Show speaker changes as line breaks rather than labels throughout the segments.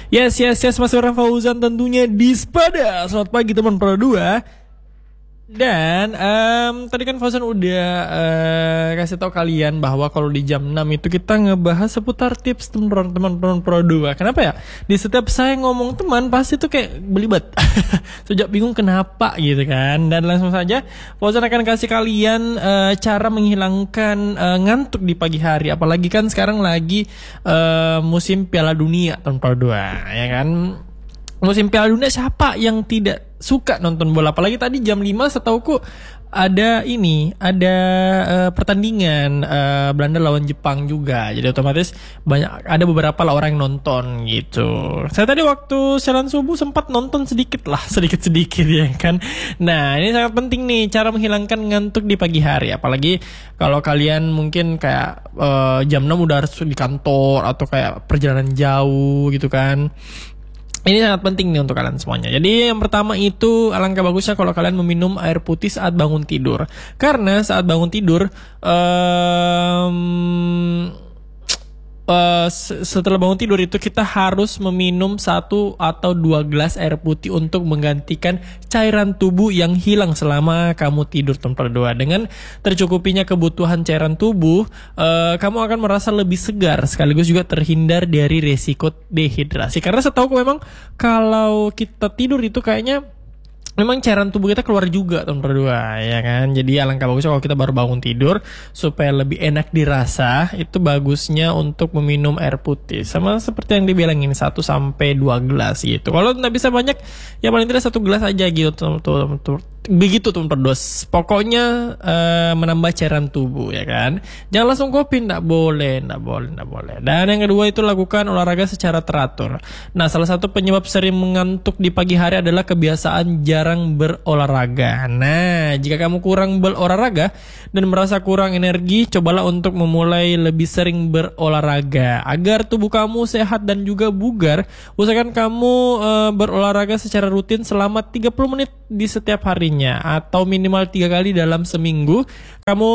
Yes, Mas Irfan Fauzan tentunya di Spada. Selamat pagi teman Pro 2. Dan tadi kan Fauzan udah kasih tahu kalian bahwa kalau di jam 6 itu kita ngebahas seputar tips teman-teman Pro 2. Kenapa ya? Di setiap saya ngomong teman pasti tuh kayak belibet. Sejak bingung kenapa gitu kan. Dan langsung saja Fauzan akan kasih kalian cara menghilangkan ngantuk di pagi hari. Apalagi kan sekarang lagi musim Piala Dunia tahun Pro 2, ya kan? Musim Piala Dunia siapa yang tidak suka nonton bola? Apalagi tadi jam 5 setauku ada pertandingan Belanda lawan Jepang juga. Jadi otomatis ada beberapa lah orang yang nonton gitu. Saya tadi waktu siaran subuh sempat nonton sedikit ya kan. Nah, ini sangat penting nih cara menghilangkan ngantuk di pagi hari. Apalagi kalau kalian mungkin kayak jam 6 udah harus di kantor atau kayak perjalanan jauh gitu kan. Ini sangat penting nih untuk kalian semuanya. Jadi yang pertama itu alangkah bagusnya kalau kalian meminum air putih saat bangun tidur. Karena saat bangun tidur setelah bangun tidur itu kita harus meminum 1 atau 2 gelas air putih untuk menggantikan cairan tubuh yang hilang selama kamu tidur tempat 2. Dengan tercukupinya kebutuhan cairan tubuh, kamu akan merasa lebih segar sekaligus juga terhindar dari resiko dehidrasi. Karena setahu memang kalau kita tidur itu kayaknya memang cairan tubuh kita keluar juga tahun berdua, ya kan. Jadi alangkah bagusnya kalau kita baru bangun tidur supaya lebih enak dirasa, itu bagusnya untuk meminum air putih. Sama seperti yang dibilangin 1 sampai 2 gelas gitu. Kalau nggak bisa banyak, ya paling tidak 1 gelas aja gitu. Begitu tuh perdos. Pokoknya menambah cairan tubuh, ya kan. Jangan langsung kopi, nggak boleh. Dan yang kedua itu lakukan olahraga secara teratur. Nah, salah satu penyebab sering mengantuk di pagi hari adalah kebiasaan jarang berolahraga. Nah, jika kamu kurang berolahraga dan merasa kurang energi, cobalah untuk memulai lebih sering berolahraga agar tubuh kamu sehat dan juga bugar. Usahakan kamu berolahraga secara rutin selama 30 menit di setiap harinya atau minimal 3 kali dalam seminggu. Kamu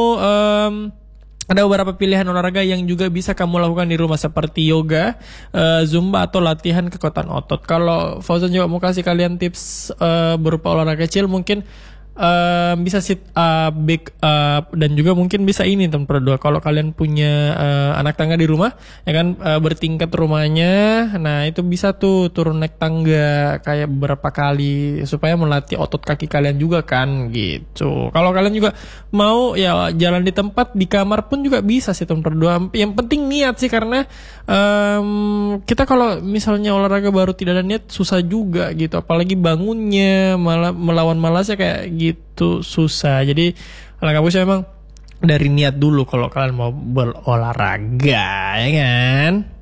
ada beberapa pilihan olahraga yang juga bisa kamu lakukan di rumah seperti yoga, zumba atau latihan kekuatan otot. Kalau Fauzan juga mau kasih kalian tips berupa olahraga kecil, mungkin bisa sit up, big up, dan juga mungkin bisa ini teman berdua. Kalau kalian punya anak tangga di rumah, ya kan, bertingkat rumahnya, nah itu bisa tuh turun naik tangga kayak beberapa kali supaya melatih otot kaki kalian juga kan gitu. Kalau kalian juga mau ya jalan di tempat di kamar pun juga bisa sih teman berdua. Yang penting niat sih, karena kita kalau misalnya olahraga baru tidak ada niat susah juga gitu. Apalagi bangunnya malah melawan malasnya kayak gitu susah. Jadi alangkah bagusnya memang dari niat dulu kalau kalian mau berolahraga, ya kan?